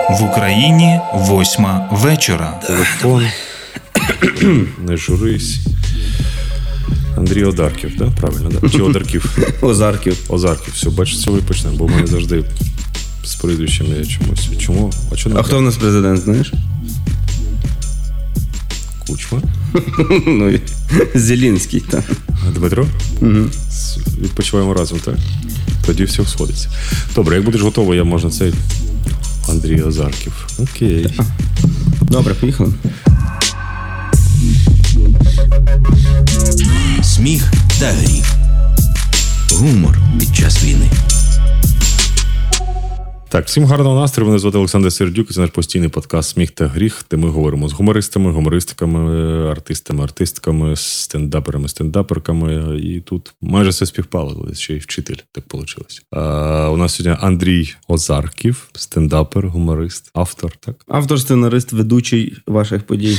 В Україні 8 вечора. Телефон. Не журись. Андрій Одарків, да? Правильно, да? Чи Одарків? Озарків. Все, бачиш, з цього і почнемо, бо в мене завжди з прізвищами чомусь. Чому? А хто в нас президент, знаєш? Кучма. Ну, Зелінський, так. Дмитро? Угу. Відпочиваємо разом, так? Тоді все сходиться. Добре, як будеш готовий, я можна цей Андрій Озарків. Окей. Добре, поїхали. Сміх та гріх. Гумор під час війни. Так, всім гарного настрою. Мене звати Олександр Сердюк. Це наш постійний подкаст «Сміх та гріх», де ми говоримо з гумористами, гумористками, артистами, артистками, стендаперами, стендаперками. І тут майже все співпало, ще й вчитель, так вийшло. У нас сьогодні Андрій Озарків, стендапер, гуморист, автор, так? Автор, сценарист, ведучий ваших подій.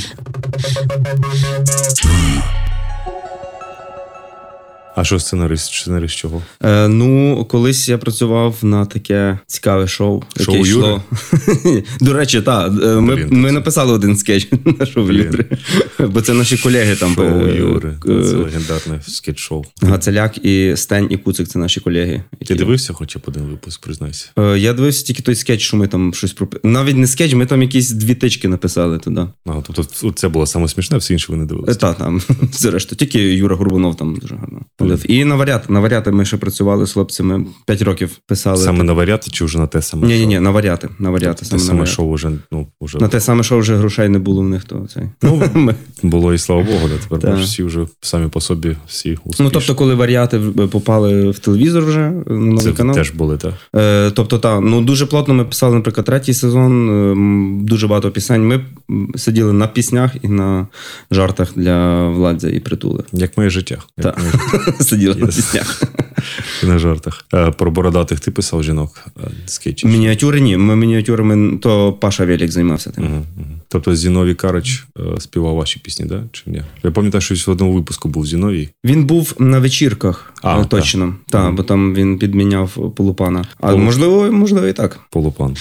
А що сценарист? Сценарист чого? Колись я працював на таке цікаве шоу. Шоу Юри? До речі, так. Ми написали один скетч на шоу Юри. Бо це наші колеги там. Шоу Юри. Це легендарне скетч-шоу. Гацеляк і Стень і Куцик – це наші колеги. Ти дивився хоча б один випуск, признайся? Я дивився тільки той скетч, що ми там щось навіть не скетч, ми там якісь 2 тички написали туди. Тобто це було саме смішне, всі інші ви не дивилися? Так, там, все решта. Тільки Юра Горбунов там дуже гарно. І на варіати ми ще працювали з хлопцями, 5 років писали. Саме на варіати чи вже на те саме шоу? Ні, на варіати. Те саме шоу вже... На те саме шоу вже грошей не було в них. Було і слава Богу, тепер всі вже самі по собі, всі успішні. Тобто, коли варіати попали в телевізор вже, на новий канал. Це теж були, так? Тобто, дуже плотно ми писали, наприклад, 3-й сезон, дуже багато пісень. Ми сиділи на піснях і на жартах для Владзя і Притули. Як моє життя. Сиділи на піснях. І на жартах. Про бородатих ти писав жінок? Скетчі? Мініатюри ні. Ми мініатюрами, то Паша Велік займався тим. Тобто Зіновій Карич співав ваші пісні, да? Чи ні? Я пам'ятаю, що в одному випуску був Зіновій. Він був на вечірках, точно. Так, бо там він підміняв Полупана. А можливо і так. Полупан.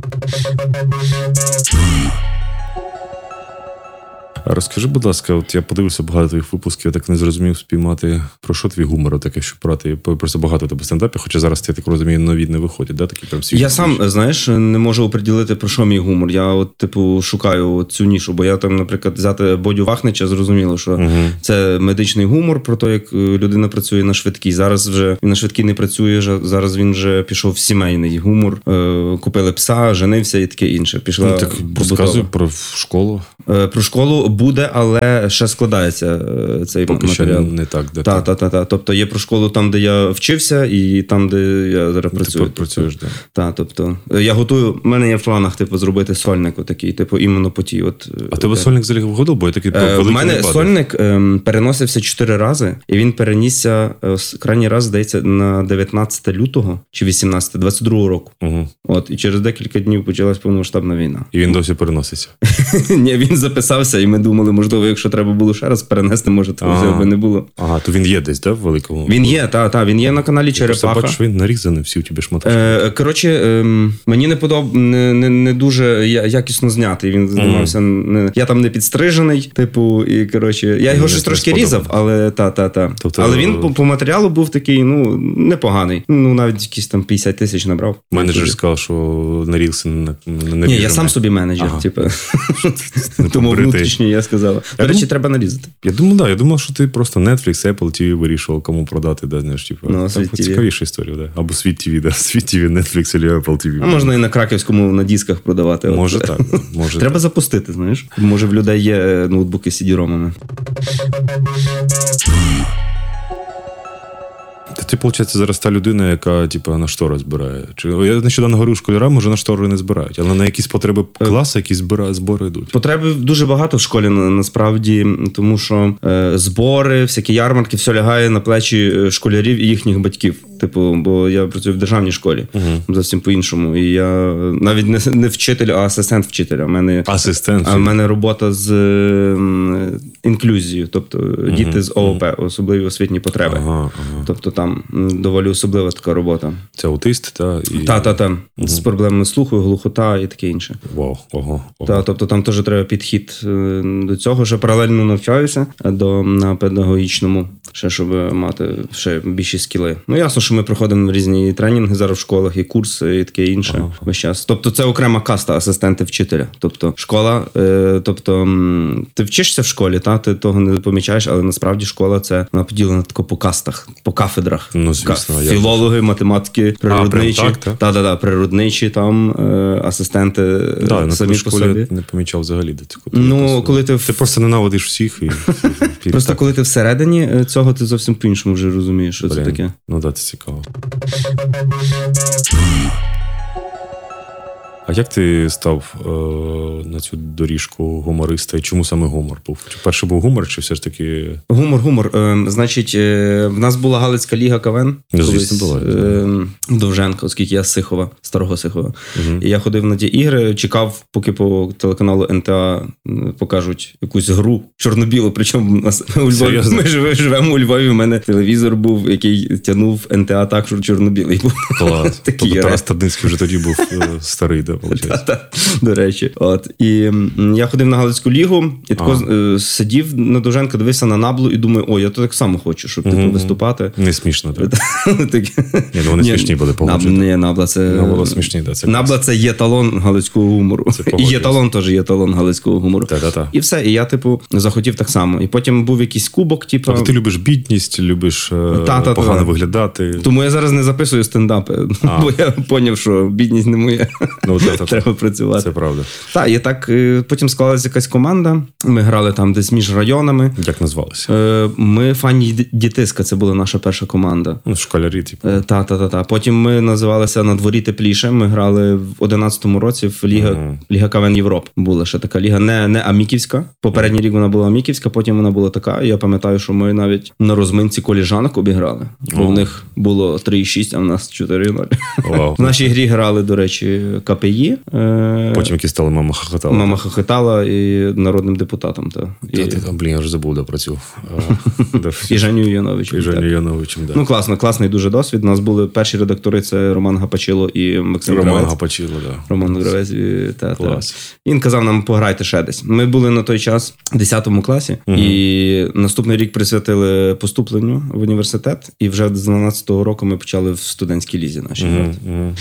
Розкажи, будь ласка, от я подивився багато твоїх випусків, я так не зрозумів спіймати, про що твій гумор таке, що брати, просто багато тебе стендапів, хоча зараз, я так розумію, нові не виходять, да, такі прям свіжі. Я сам, знаєш, не можу оприділити, про що мій гумор. Я шукаю цю нішу, бо я там, наприклад, взяти Бодю Вахнича, зрозуміло, що це медичний гумор, про те, як людина працює на швидкій. Зараз вже він на швидкій не працює, зараз він вже пішов в сімейний гумор, купили пса, женився і таке інше. Пішла так розказуй про школу. Про школу буде, але ще складається цей поки матеріал. Поки що не так, де так. Тобто є про школу там, де я вчився, і там, де я зараз працюю. Ти працюєш, так. Так, тобто я готую, в мене є в планах, зробити сольник отакий, іменно по тій от. А тебе сольник взагалі вгодив, бо я такий великий не падав? В мене сольник переносився 4 рази, і він перенісся крайній раз, здається, на 19 лютого чи 18, 22 року. От, і через декілька днів почалась повномасштабна війна. І він досі переноситься? Ні, він записався, і ми думали, можливо, якщо треба було ще раз перенести, може, того би не було. Ага, то він є десь, так, в великому? Він є, так, він є на каналі Черепаха. Я бачу, він нарізаний, всі у тебе шматочки. Коротше, мені не дуже якісно знятий. Він знімався, я там не підстрижений, і, коротше, я його щось трошки різав, але Тобто... Але він по матеріалу був такий, непоганий. Навіть якісь там 50 тисяч набрав. Менеджер сказав, що нарізався на Ні, я сам собі менеджер, Тому внутрішній я сказав. До речі, треба нарізати. Я думав, що ти просто Netflix, Apple TV вирішував, кому продати, знаєш, цікавіша історія, да? Або Світ TV, да? Світ TV, Netflix або Apple TV. А можна і на краківському на дисках продавати. Може так. Треба запустити, знаєш. Може в людей є ноутбуки з CD-ромами. Ти, виходить, зараз та людина, яка на штори збирає. Я нещодавно говорив школярам, вже на штори не збирають, але на якісь потреби класу якісь збори йдуть. Потреби дуже багато в школі, насправді, тому що збори, всякі ярмарки, все лягає на плечі школярів і їхніх батьків. Типу, бо я працюю в державній школі. Зовсім по-іншому. І я навіть не вчитель, а асистент вчителя. У мене робота з інклюзією, тобто діти з ООП, особливі освітні потреби. Тобто там доволі особлива така робота. Це аутист, та? Та. З проблемами слуху, глухота і таке інше. Вау. Тобто там теж треба підхід до цього, що паралельно навчаюся на педагогічному, ще щоб мати ще більші скіли. Ну, ясно, що ми проходимо різні тренінги зараз в школах, і курси, і таке інше весь час. Тобто це окрема каста асистенти вчителя. Тобто школа, ти вчишся в школі, ти того не помічаєш, але насправді школа це вона поділена тако по кастах, по кафедрах. Ну, звісно. Філологи, математики, природничі. Природничі там, асистенти самі по собі. Не помічав взагалі до цього. Ну, коли ти просто ненавидиш всіх. Просто коли ти всередині цього, ти зовсім по-іншому вже розумієш, що це таке. Ну так, це цікаво. А як ти став на цю доріжку гумориста? І чому саме гумор був? Чи перший був гумор, чи все ж таки... Гумор. Значить, в нас була Галицька ліга КВН. Звісно, була. Довженко, оскільки я з Сихова, старого Сихова. І я ходив на ті ігри, чекав, поки по телеканалу НТА покажуть якусь гру чорно-білу. Причому ми живемо у Львові, у мене телевізор був, який тягнув НТА так, що чорно-білий був. Клас. Тобто Тарас Стадницький вже тоді був старий, да? До речі. І я ходив на Галицьку лігу, і тако сидів на Довженка, дивився на Наблу і думаю, я то так само хочу, щоб виступати. Не смішно, так? Ні, вони смішні були, погоджені. Ні, Набла це... Набла смішні, так. Набла це є талон галицького гумору. І є талон теж є талон галицького гумору. І все, і я, захотів так само. І потім був якийсь кубок, А ти любиш бідність, любиш погано виглядати. Тому я зараз не записую стендапи, бо я зрозумів, що бідність не моя. Треба працювати. Це правда. Так, і так потім склалася якась команда. Ми грали там десь між районами. Як назвалися? Ми Фані Дітиска, це була наша перша команда. Ну, школярі, типу. Так. Потім ми називалися «На дворі тепліше». Ми грали в 11-му році в Ліга КВН Європ. Була ще така ліга, не Аміківська. Попередній рік вона була Аміківська, потім вона була така. І я пам'ятаю, що ми навіть на розминці коліжанок обіграли. Бо в них було 3,6, а в нас 4,0. В нашій грі грали, до речі, КПІ. Потім які стали «Мама хохотала». «Мама хохотала» і народним депутатом. Я вже забув, де працював. І Женю Яновичем. Ну, класний дуже досвід. У нас були перші редактори, це Роман Гапачило і Максим Гравець. Роман Гапачило, так. Роман Гравець. Він казав нам, пограйте ще десь. Ми були на той час в 10 класі, і наступний рік присвятили поступленню в університет, і вже з 12-го року ми почали в студентській лізі нашій грати.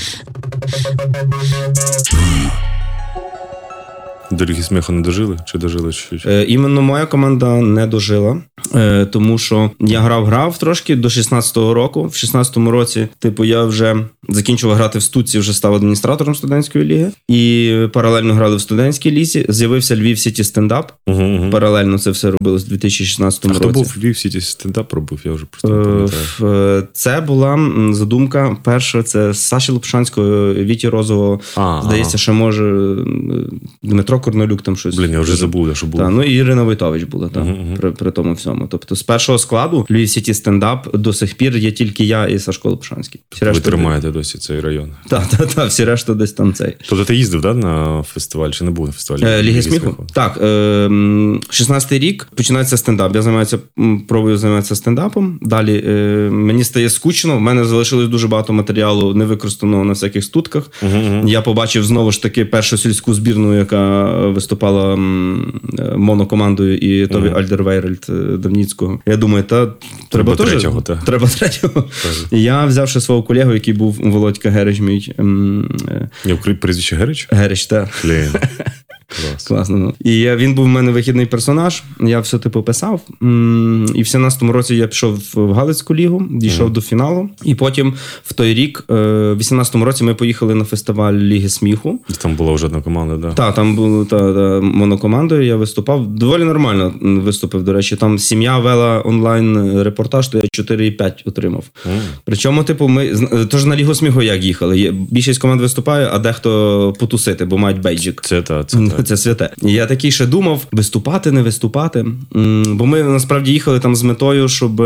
До Ліги сміху не дожили? Чи дожили чуть-чуть? Іменно моя команда не дожила, тому що я грав трошки до 16-го року. В 16-му році, я вже закінчував грати в студці, вже став адміністратором студентської ліги. І паралельно грали в студентській лізі. З'явився Львів Сіті стендап. Паралельно це все робилось в 2016 році. Хто був Львів Сіті стендап робив? Я вже просто не пам'ятаю. Це була задумка. Перша, це Саші Лопушанського, Віті Розового. Здається, ще може Дмитро Корнелюк там щось. Я вже забув, що було. І Ірина Войтович була там при тому всьому. Тобто з першого складу Львів Сіті стендап до сих пір є тільки я і Сашко Лопушанський. Ви тримаєте досі цей район? Так, всі решта десь там цей. Тобто ти їздив, на фестиваль, чи не був на фестивалі? Ліги сміху? Так, 16-й рік починається стендап. Я пробую займатися стендапом. Далі мені стає скучно, в мене залишилось дуже багато матеріалу невикористаного на всяких студках. Я побачив знову ж таки першу сільську збірну, яка виступала монокомандою і Тові Альдервейрельд Давніцького. Я думаю, треба третього. Треба третього. Я взяв ще свого колегу, який був Володька Герич, мій. Прізвище Герич? Герич, так. Класно. І він був в мене вихідний персонаж, я все писав. І в 17-му році я пішов в Галицьку лігу, дійшов до фіналу. І потім в той рік, в 18-му році, ми поїхали на фестиваль Ліги сміху. Там була вже одна команда, так? Так, там була монокомандою, я виступав. Доволі нормально виступив, до речі. Там сім'я вела онлайн-репортаж, то я 4,5 отримав. Причому, ми теж на Лігу сміху як їхали. Більшість команд виступає, а дехто потусити, бо мають бейджик. Це. Це святе. І я такий ще думав, виступати, не виступати. Бо ми насправді їхали там з метою, щоб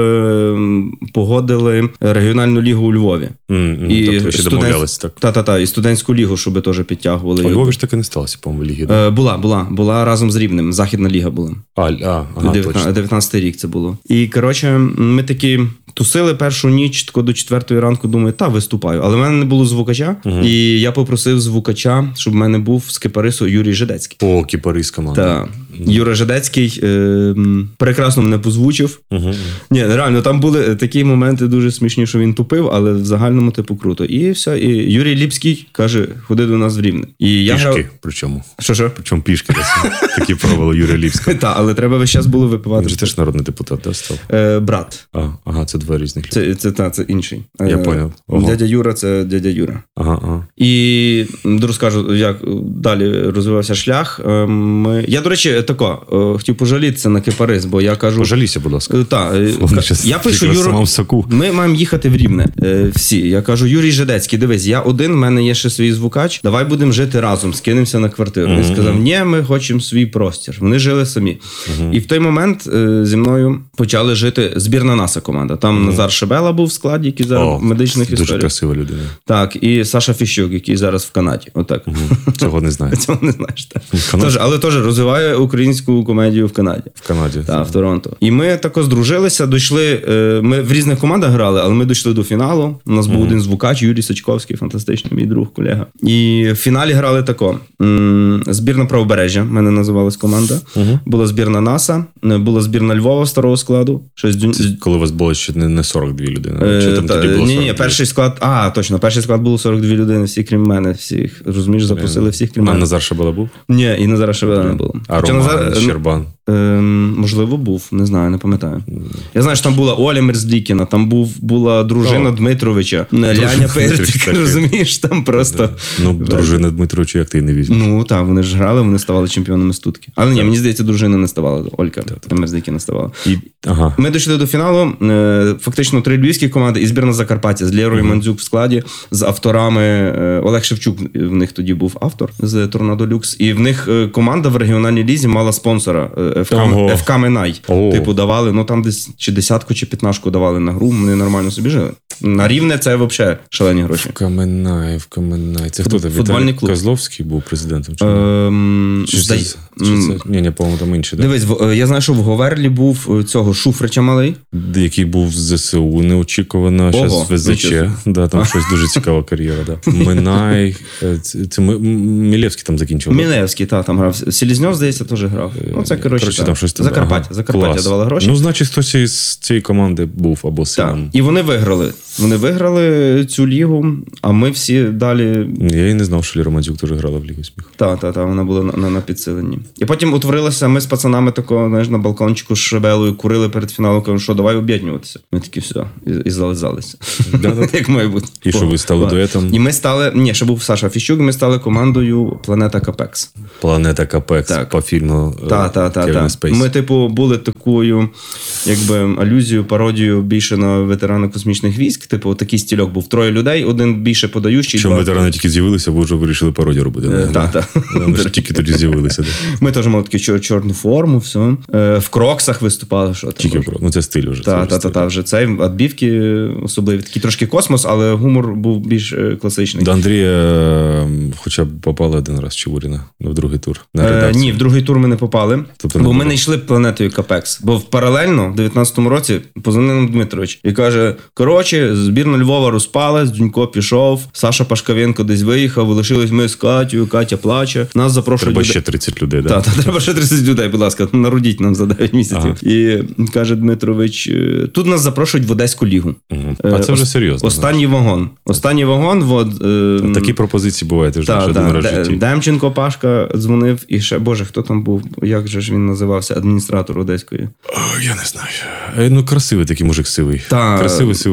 погодили регіональну лігу у Львові. І тобто ще домовлялися, так? Та, і студентську лігу, щоб теж підтягували. У Львові ж таки не сталося, по-моєму, ліги. Була разом з Рівнем. Західна ліга була. 19-й рік це було. І, коротше, ми такі тусили першу ніч, тако до 4-ї ранку, думаю, виступаю. Але в мене не було звукача, і я попросив звукача, щоб в мене був з Кипарису Юрій Жидецький. О, Кипарис команда. Так. Юра Жидецький прекрасно мене позвучив. Ні, реально, там були такі моменти дуже смішні, що він тупив, але в загальному круто. І все. І Юрій Ліпський каже, ходи до нас в Рівне. І я пішки, причому. Що? Причому пішки. Такі правила Юрія Ліпського. Так, але треба весь час було випивати. Він же теж народний депутат, так, став? Брат. Ага, це два різних люди. Це інший. Я поняв. Дядя Юра – це дядя Юра. Ага. І розкажу, як далі розвивався шлях. Я, до речі, хотів пожалітися на Кипарис, бо я кажу... Пожалійся, будь ласка. Так. Я пишу Юру, ми маємо їхати в Рівне всі. Я кажу, Юрій Жидецький, дивись, я один, в мене є ще свій звукач, давай будемо жити разом, скинемося на квартиру. Він сказав, ні, ми хочемо свій простір. Вони жили самі. І в той момент зі мною почали жити збірна НАСА команда. Там Назар Шебела був в складі, який зараз в медичних історіях. Дуже красива людина. Так, і Саша Фіщук, який зараз в Канаді. Отак. Цього не знаю. Цього не знаєш, так. Але теж розвиває українську комедію в Канаді. В Канаді. Так, в Торонто. І ми тако здружилися, дійшли, ми в різних командах грали, але ми дійшли до фіналу. У нас був один звукач, Юрій Сачковський, фантастичний мій друг, колега. І в фіналі грали тако. Збірна Правобережжя, в мене називалась команда. Була збірна НАСА, була збірна Львова старого складу. Коли у вас було ще не 42 людини? Чи там тоді було 42? Ні, перший склад, точно, перший склад було 42 людини, всі крім мене, всіх. Розумієш, запросили всіх крім мене. А Назар Шебела був? Ні, і Назара Шебела не було. А Роман Щербан? Можливо, був, не знаю, не пам'ятаю. Я знаю, що там була Оля Мерзлікіна, там була дружина Дмитровича, Ляня Пертик, розумієш, там просто... Дружина Дмитровича, як ти не візьмеш? Ну, так, вони ж грали, вони ставали чемпіонами студки. Але ні, мені здається, дружина не ставала, Олька Мерзлікіна ставала. Ми дійшли до фіналу, фактично 3 львівські команди і збірна Закарпаття з Лєрою Мандзюк в складі, з авторами, Олег Шевчук в них тоді був автор з Торнадо Люкс, і в них команда в регіональній лізі мала спонсора ФК Минай. Типу давали, там десь чи 10-ку, чи 15-ку давали на гру, вони нормально собі жили. На Рівне це взагалі шалені гроші. ФК Минай. Це хто там? Віталій Козловський був президентом? Ні, по-моєму, там інший. Дивись, я знаю, що в Говерлі був цього Шуфрича малий. Який був з ЗСУ неочікувано, зараз в ВЗЧ. Там щось дуже цікава кар'єра. Минай, це Мілевський там закінчив. Мілевський, там грав. Селізньов, здається, теж грав. Це, коротше, там щось Закарпаття давали гроші. Значить, хтось із цієї команди був або сином. І вони виграли. Вони виграли цю лігу, а ми всі далі... Я і не знав, що Лєра Мандзюк теж грала в Лігу сміху. Так, вона була на підсиленні. І потім утворилися, ми з пацанами на балкончику з Шебелою курили перед фіналом, кажуть, що давай об'єднуватися. Ми такі, все, і зализалися. Як має бути. І що ви стали дуетом? І ми стали, ще був Саша Фіщук, ми стали командою Планета Капекс. Планета Капекс по фільму Кевіна Спейсі. Ми, були такою, алюзією, пародією більше на ветерана космічних військ. Такий стільок був. 3 людей, один більше подаючий. Чому ветерани тільки з'явилися, ви вже вирішили пародію робити. Так. Вони ж тільки тоді з'явилися. Ми теж мали таку чорну форму, все. В кроксах виступали. Тільки це стиль вже. Так, вже цей. Відбівки особливі. Такий трошки космос, але гумор був більш класичний. До Андрія хоча б попали один раз Чевуріна в другий тур. Ні, в другий тур ми не попали. Бо ми не йшли планетою Капекс. Бо паралельно, в 19-му році, позвонив нам Дмитрович і каже, збірна Львова розпалась, Дзюнько пішов, Саша Пашкавенко десь виїхав, лишились ми з Катю, Катя плаче. Нас запрошують... Треба ще 30 людей, так? Так, треба ще 30 людей, будь ласка, народіть нам за 9 місяців. І каже Дмитрович, тут нас запрошують в Одеську лігу. А це вже серйозно. Останній вагон. Такі пропозиції бувають вже один раз в житті. Демченко Пашка дзвонив, і ще, боже, хто там був, як же ж він називався, адміністратор Одеської? Я не знаю. Красивий такий мужик сивий. Красивий сивий мужик.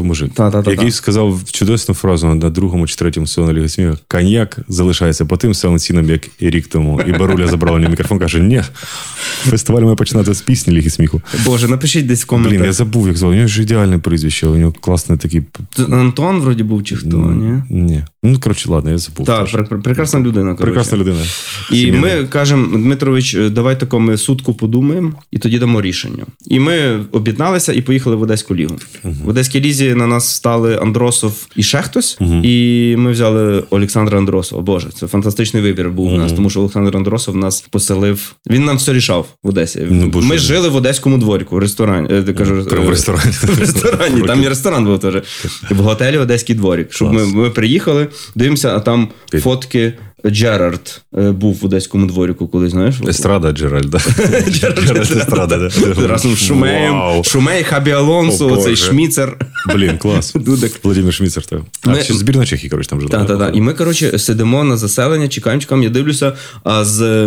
який сказав чудесну фразу на другому чи третьому сезоні Ліги сміху. Коньяк залишається по тим самим цінам, як і рік тому. І Баруля забрав у нього мікрофон, каже, ні, фестиваль має починати з пісні Ліги сміху. Боже, напишіть десь в коментарях. Блін, я забув, як звав. У нього ж ідеальне прізвище, у нього класний такий... Антон вроді був чи хто, ні? Ні. Ну, коротше, ладно, я забув. Так, прекрасна людина, коротше. Прекрасна людина. І ми кажемо, Дмитрович, давай тако ми сутку подумаємо, і тоді дамо рішення. І ми об'єдналися і поїхали в Одеську лігу. В Одеській лізі на нас стали Андросов і ще хтось, і ми взяли Олександра Андросова. Боже, це фантастичний вибір був у нас, тому що Олександр Андросов нас поселив. Він нам все рішав в Одесі. Ми жили в Одеському дворіку, в ресторані. Прямо в ресторані. В ресторані, там і ресторан був теж. В готелі Одеський дворик. Щоб ми приїхали, дивимося, а там фотки. Джерард був в Одеському дворику, коли, знаєш? Естрада Джеральд, да. Джеральд Естрада, да. Разом з Шумей, Хабі Алонсо, оцей Шміцер. Блін, клас. Володимир Шміцер. Збірна Чехії, коротше, там жила. Так. І ми, коротше, сидимо на заселення, чекаємо, я дивлюся, а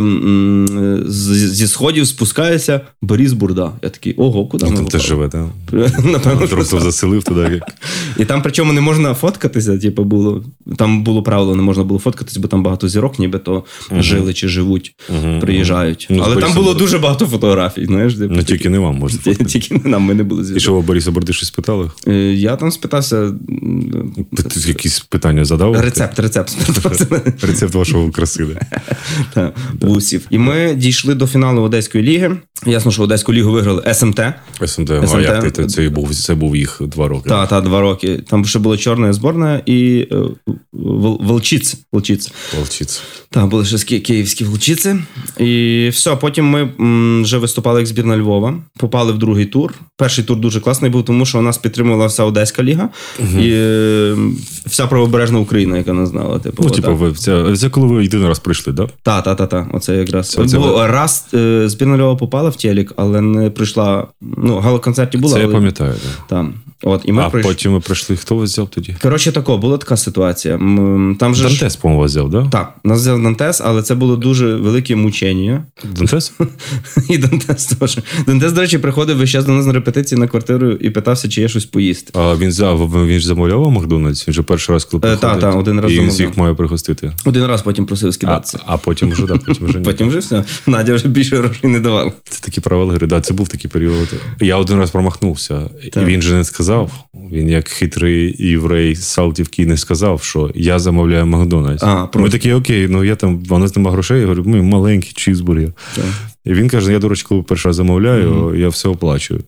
зі сходів спускається Борис Бурда. Я такий, ого, куди ми там теж живе, так? Напевно, просто заселив туди. І там, причому, не можна фоткатися, типу, було. Там було правило, не можна було фоткатися, бо там багато зірок, нібито жили чи живуть, приїжджають. Але там було дуже багато фотографій, знаєш. Ну, тільки не вам, може. Тільки не нам, ми не були зв'язку. І що, ви Бориса Бурди щось питали? Я там спитався... Ти якісь питання задав? Рецепт. Рецепт вашого краси, так, вусів. І ми дійшли до фіналу Одеської ліги. Ясно, що Одеську лігу виграли СМТ. СМТ, а як ти? Це був їх 2 роки. Так, 2 роки. Там ще була чорна збірна і Волчиць. Так, були ще київські Волчиці. І все, потім ми вже виступали як збірна Львова, попали в другий тур. Перший тур дуже класний був, тому що у нас підтримувала вся Одеська ліга і вся правобережна Україна, яка нас знала. Це коли ви єдиний раз прийшли, так? Так. Оце якраз. Раз збірна Львова попала в телек, але не прийшла, гала-концерті була. Це я пам'ятаю, так. Потім ми прийшли. Хто вас взяв тоді? Коротше, була така ситуація. Дантес, по-моєму, вас взяв, так? Так, нас взяв Дантес, але це було дуже велике мучення. Дантес? І Дантес теж. Дантес, до речі, приходив весь час до нас на репетиції на квартиру і питався, чи є щось поїсти. А він ж замовляв Макдональдс? Він же перший раз, коли приходив? Так, один раз замовляв. І він всіх має пригостити? Один раз потім просив скидатися. А потім вже, ні. Потім вже все. Надя вже більше грошей не давала. Це такі правила гри. Це був такий період. Я один раз промахнувся. І він же не сказав. Він як хитрий єврей з Салтівки не сказав, що я замовляю Макдональдс. Ми такі, окей, у нас немає грошей. Я говорю, ми маленький чізбургер. І він каже, я, до речі, коли перший раз замовляю, я все оплачую.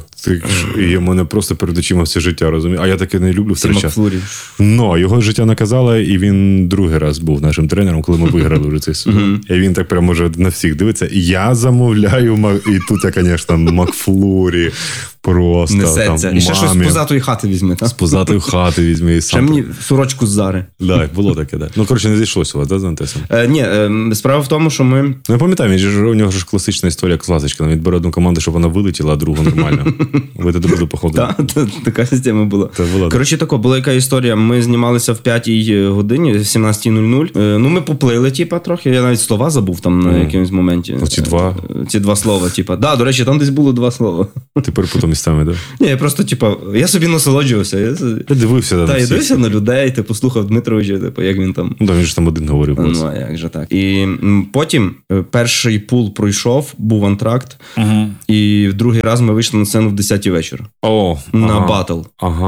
І мене просто перед очима все життя, розумієш? А я таке не люблю втрачати. Його життя наказало, і він другий раз був нашим тренером, коли ми виграли вже цей сезон. І він так прямо вже на всіх дивиться. Я замовляю, і тут я, звісно, Макфлурі. Просто несеться. І ще щось з позатої хати візьме, так? З позатої хати візьме. Ще мені сорочку з Зари. Так, було таке, так. Коротше, не зійшлося у вас, так, з Дантесом? Ні, справа в тому, що ми... Я пам'ятаю, у нього ж класична історія класичка. Він бере одну команду, щоб вона вилетіла, а другу нормально. Ви туди були походити. Так, така система була. Коротше, була яка історія. Ми знімалися в 5-й годині, в 17:00. Ми поплили, трохи. Я навіть слова забув там на якомусь моменті. Ці 2 слова, до речі, там десь було 2 слова. Ти перепутав містами, так? Ні, я просто, я собі насолоджувався. Я дивився на всіх. Я дивився на людей, послухав Дмитровича, як він там... Він ж там один говорив. А як же так. І потім перший пул пройшов, був антракт, і в другий раз ми вийшли на сцену в 10-й вечора. На батл.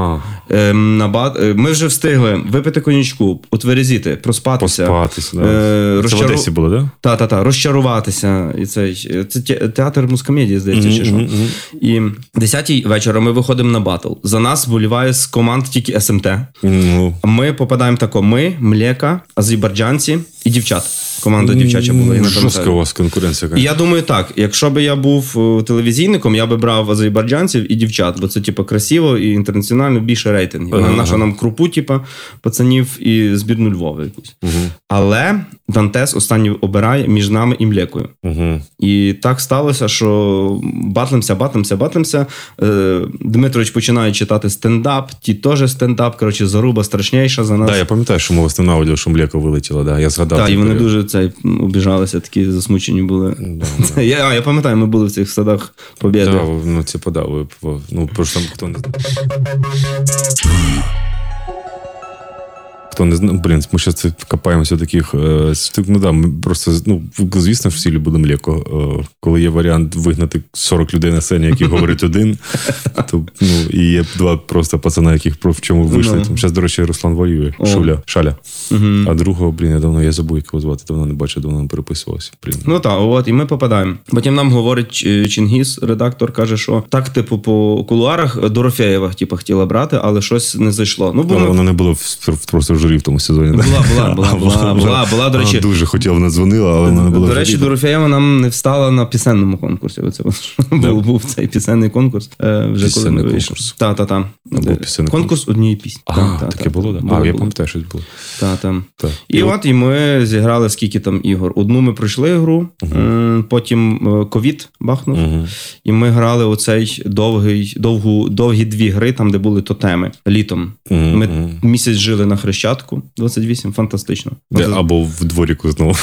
Ми вже встигли випити коньячку, отверезіти, проспатися. Це в Одесі було, так? Так. Розчаруватися. Це театр мускомедії, здається, чи що. І в 10-й вечора ми виходимо на батл. За нас вболіває з команд тільки СМТ. Ми попадаємо ми, Млека, азербайджанці і дівчат. Команда дівчача була. Жорстка у вас конкуренція. І я думаю так, якщо б я був телевізійником, я би брав азербайджанців і дівчат, бо це красиво і інтернаціонально більше рейтингів. Наша нам крупу, пацанів і збірну Львова якусь. Але Дантес останній обирає між нами і Млекою. І так сталося, що батлимося. Дмитрович починає читати стендап, ті теж стендап, заруба страшніша за нас. Так, я пам'ятаю, що ми вас ненавиділи, що Млека вилетіла, я згадав. Так, і вони дуже обіжалися, такі засмучені були. Я пам'ятаю, ми були в цих садах Побєди. Так, але просто там хто не знає. Ми зараз копаємося в таких... ми просто, звісно, всі любимо Леко. Коли є варіант вигнати 40 людей на сцені, які говорять один, то, і є два просто пацана, яких в чому вийшли. Там зараз, до речі, Руслан воює. Шаля. А другого, я забув, як його звати, давно не бачив, давно не переписувався. І ми попадаємо. Потім нам говорить Чингіз, редактор, каже, що так, по кулуарах Дорофєєва, хотіла брати, але щось не зайшло. Воно не було просто в журі в тому сезоні. Була, до речі. Дуже хотіла, вона дзвонила, але вона не була. До речі, Дорофєєва нам не встала на пісенному конкурсі. Був цей пісенний конкурс. Пісенний конкурс. Конкурс однієї пісні. Таке було, так? Я пам'ятаю, щось було. І ми зіграли скільки там ігор. Одну ми пройшли гру, потім ковід бахнув, і ми грали оцей довгі 2 гри, там, де були тотеми, літом. Ми місяць жили на Хрещатку, 28, фантастично. Або в дворіку знову.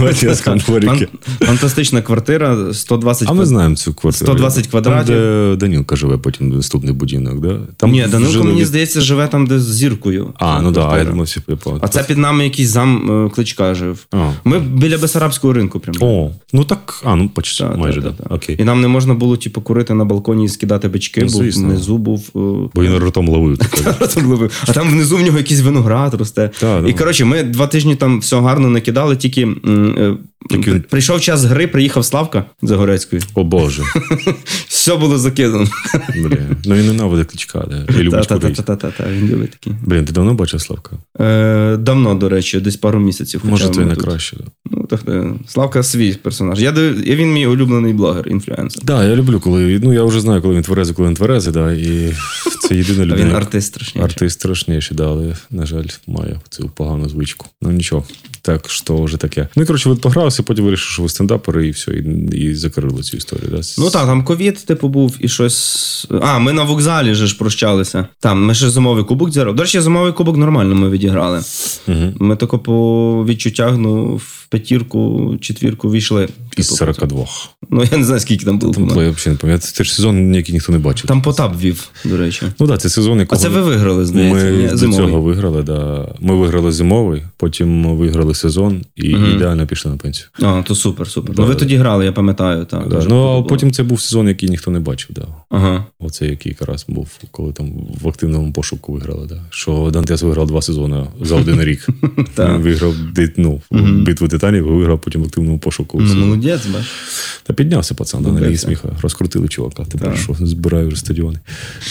Фантастична квартира, 120 А ми знаємо цю квартиру. 120 квадратів. Там, де Данілка живе потім, наступний будинок, да? Ні, Данилко, мені здається, живе там, де з Зіркою. Я думав, всі А це під нами якийсь зам Кличка жив. Ми біля Бесарабського ринку прямо. почти, майже, так. Окей. І нам не можна було, купурити на балконі і скидати бички, бо внизу був... Бо він ротом ловив. А там внизу в нього якийсь виноград росте. І, коротше, ми 2 тижні там все гарно накидали, тільки прийшов час гри, приїхав Славка Загорецької. О, Боже. Все було закидано. Він ненавидить Кличка, да? І любить курити. Він любить такі. Ти давно бачив Славка? Давно, до речі, десь пару місяців. Може, це і найкраще. Славка свій персонаж. Він мій улюблений блогер, інфлюенсер. Так, я люблю, коли... я вже знаю, коли він тверезий, коли він тверезий, да, і це єдина людина... Він артист страшніший. Артист страшніший, да, але, на жаль, має цю погану звичку. Нічого. Так, що вже таке. Коротше, погрався, потім вирішив, що ви стендапери, і все, і закрили цю історію. Да? Там ковід, був, і щось... ми на вокзалі ж прощалися. Ми ще зимовий кубок зіграли. До речі, зимовий кубок нормально ми відіграли. Ми тако по відчуттях, в 5-ку, 4-ку війшли. Із 42. Я не знаю, скільки там було. Я взагалі не пам'ятаю. Це ж сезон, який ніхто не бачив. Там Потап вів, до речі. Це сезон, якого... А це ви виграли, здається? Ми до цього виграли, да. Ми виграли зимовий, потім ми виграли сезон і ідеально пішли на пенсію. То супер. Ви тоді грали, я пам'ятаю. А потім це був сезон, який ніхто не бачив, да. Оце який якраз був, коли там в активному пошуку виграли, да. Що Дантес виграв 2 сезони за 1 рік. Він виграв битву титанів, виграв потім в активному пошуку. Молодець, бач. Та піднявся пацан, на лігі сміха. Розкрутили чувака. Тепер що, збираю вже стадіони.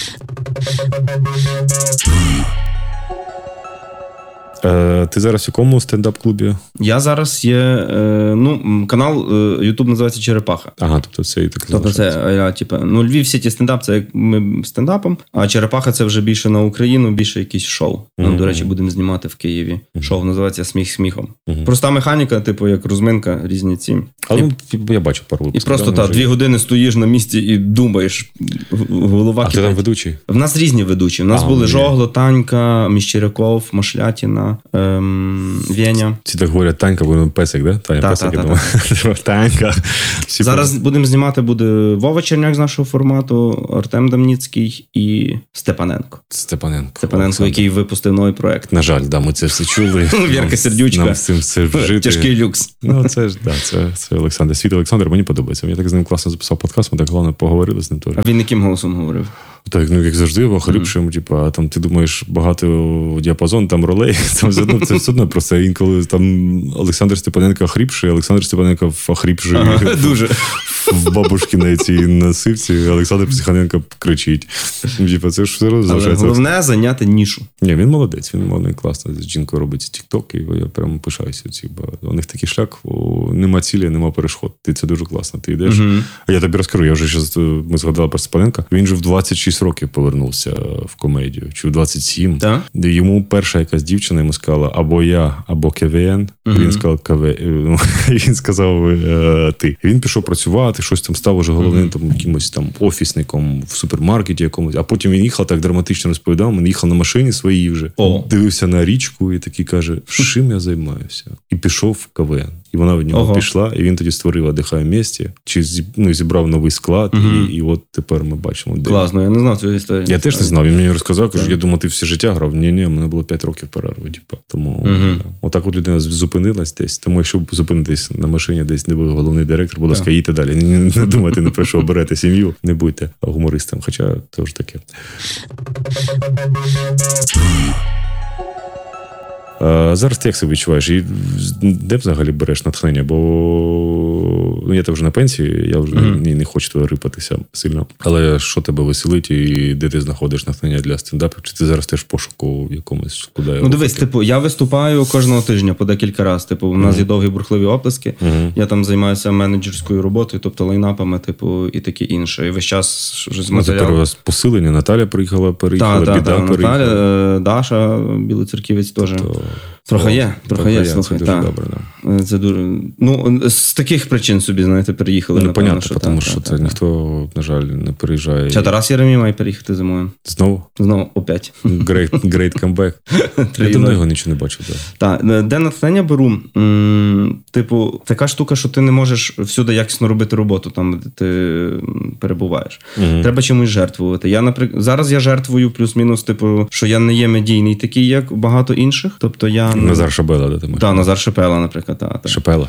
Ти зараз в якому стендап-клубі? Я зараз є, канал YouTube називається Черепаха. Тобто це і так. Тобто це, Львів Сіті стендап, це як ми стендапом, а Черепаха це вже більше на Україну, більше якийсь шоу. До речі, будемо знімати в Києві. Шоу називається «Сміх сміхом». Проста механіка, як розминка, різні ці. Я бачу пару випусків. І просто 2 години стоїш на місці і думаєш. Голова кипить. А ти там ведучий? В нас різні ведучі. В нас були Жогло, Танька, Міщеряков, Машлятіна, Веня. Ці так говорять, Танька, бо песик, да? Таня песик, я думаю. Танька. Зараз будемо знімати, буде Вова Черняк з нашого формату, Артем Дамніцький і Степаненко. Степаненко, який випустив новий проект. На жаль, да, ми це все чули. Вірка Сердючка. Нам з цим все вжити. Тяжкий люкс. Це ж, да, це Олександр. Світ Олександр, мені подобається. Я так з ним класно записав подкаст, ми так головне поговорили з ним теж. А він яким голосом говорив? Так, як завжди, охрипшим, там ти думаєш, багато діапазон, там ролей, там це все одно просто інколи там Олександр Степаненко охрипший, Олександр Степаненко охрипший дуже в бабушки на цій насивці, Олександр Психаненко кричить. Це ж все але головне зайняти нішу. Ні, він молодець, він класно з жінкою робить тік-ток, і я прямо пишаюся. У них такий шлях, нема цілі, нема перешкод. Це дуже класно. Ти йдеш. А я тобі розкажу, ми згадали про Степаненка, він же в 26 років повернувся в комедію, чи в 27. Так? Йому перша якась дівчина йому сказала, або я, або КВН. Він сказав КВН. Він сказав ти. Він пішов працювати, щось там став уже головним там якимось там офісником в супермаркеті якомусь. А потім він їхав, так драматично розповідав, він їхав на машині своїй вже. Дивився на річку і такий каже, чим я займаюся? І пішов в КВН. І вона в нього Ого. пішла, і він тоді створив «Отдихай вместе», чи зібрав новий склад, і от тепер ми бачимо. Де. Класно, я не знав цю історію. Я теж не знав, він мені розказав, кажу, я думав, ти все життя грав. Ні, в мене було 5 років перерви. Тому отак от людина зупинилась десь. Тому якщо зупинитись на машині десь, де був головний директор, будь ласка, їдьте далі. Не думайте, не про що оберете сім'ю, не будьте гумористом. Хоча це ж таке. Зараз ти як себе відчуваєш? І де взагалі береш натхнення? Бо я вже на пенсії, я вже не хочу туди рипатися сильно. Але що тебе веселить і де ти знаходиш натхнення для стендапів? Чи ти зараз теж в пошуку в якомусь, куди я дивись, я виступаю кожного тижня по декілька разів. У нас є довгі бурхливі оплески. Я там займаюся менеджерською роботою, тобто лайнапами, і таке інше. І весь час з матеріалу. Тепер у вас посилення. Наталя переїхала, Біда переїхала. Наталя, Даша, Білоцерківець теж. Трохи є, слухай. Це дуже добре, да. Це дуже... з таких причин собі, знаєте, переїхали. Ну, понятно, тому що це ніхто, на жаль, не переїжджає. Тарас Єремій має переїхати зимою. Знову, опять. Great comeback. Я давно його нічого не бачив. Так, де натхнення беру, така штука, що ти не можеш всюди якісно робити роботу, там, де ти перебуваєш. Треба чимось жертвувати. Зараз я жертвую плюс-мінус, що я не є медійний такий, як багато інших. Тобто я... Назар Шабела, де ти маєш? Так, Назар Шапела, наприклад.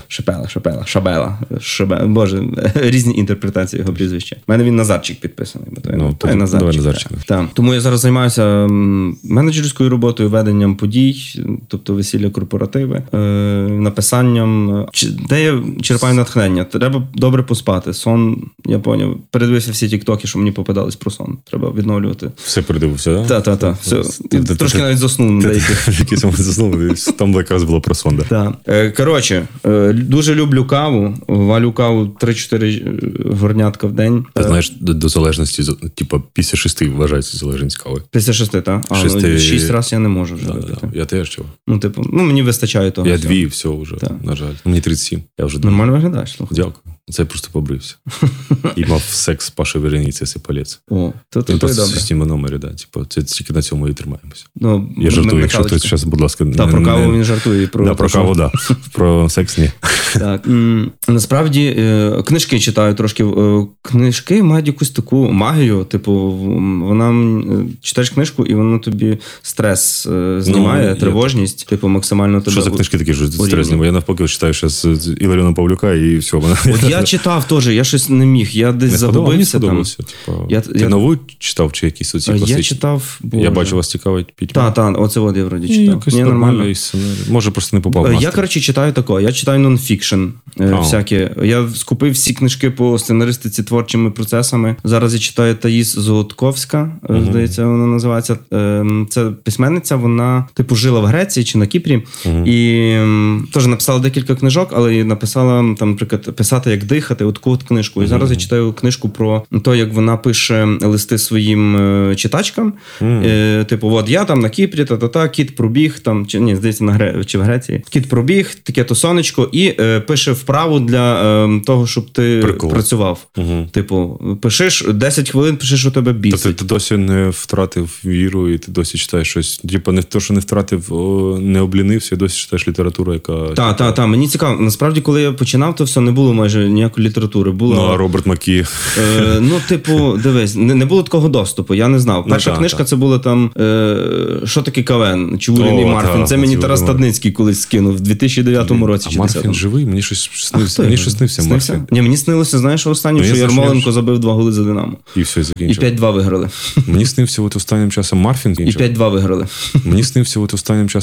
Шабела. Боже, різні інтерпретації його прізвища. У мене він Назарчик підписаний. Давай Назарчик. Так. Тому я зараз займаюся менеджерською роботою, веденням подій, тобто весілля, корпоративи, написанням. Де я черпаю натхнення? Треба добре поспати. Сон, я поняв. Передивився всі тіктоки, що мені попадались про сон. Треба відновлювати. Все передивився, так? Так. Трошки навіть заснув на деяких. Якийсь заснув, там якраз було про сон. Коротше, дуже люблю каву. Валю каву 3-4 горнятка в день. Ти знаєш, до залежності, після 6 вважається залежність кави. Після 6, так? 6 разів я не можу вже робити. Я теж чого. Мені вистачає того. Я 2 і все вже, на жаль. Мені 37. Я вже нормально виглядаєш, слухай. Дякую. Це я просто побрився. І мав секс з Пашою Вереніцею Сипалець. О, то добре. Просто в системі номері, це тільки на цьому і тримаємося. Я жартую, якщо хтось зараз, будь ласка... Про каву він жартує. Про каву, так. Про секс ні. Так. Насправді, книжки читаю трошки. Книжки мають якусь таку магію, вона читаєш книжку, і воно тобі стрес знімає, тривожність, максимально тебе... Що за книжки такі ж стрес знімає? Я навпаки читаю зараз Іларіона Павлюка, і все, вона... Я читав теж, я щось не міг, я десь загубився там. Ти нову читав чи якісь оці класичні? Я читав, Я бачу, вас цікавить «Пітьма». Так, оце я вроді читав. Якось нормально. Може, просто не попав в мастер. Я, читаю такого, я читаю нонфікшн всякі. Я скупив всі книжки по сценаристиці творчими процесами. Зараз я читаю Таїс Золотковська, здається, вона називається. Це письменниця, вона жила в Греції чи на Кіпрі. І теж написала декілька книжок, але написала, там, наприклад, «Писати, як дихати», таку книжку. І зараз я читаю книжку про те, як вона пише листи своїм читачкам. Я там на Кіпрі, кіт пробіг, там, здається, чи в Греції. Кіт пробіг, таке-то сонечко, і пише вправу для того, щоб ти працював. Пишеш 10 хвилин, пишеш, у тебе бісить. Тобто ти досі не втратив віру, і ти досі читаєш щось, не то, що не втратив, не облінився, і досі читаєш літературу, яка... Так, мені цікаво. Насправді, коли я починав, то все, не було майже ніякої літератури. А Роберт Макі? Дивись, не було такого доступу, я не знав. Перша книжка це була там «Що таке КВН?» Чулін і Марфін. Це мені Тарас Стадницький колись скинув в 2009 році. А Марфін живий? Мені щось снився Марфін. Ні, мені снилося, знаєш, останнім, що Ярмоленко забив 2 голи за Динамо. І все, закінчив. І 5-2 виграли. Мені снився останнім часом Марфін. І 5-2 виграли. Мені снився останнім часом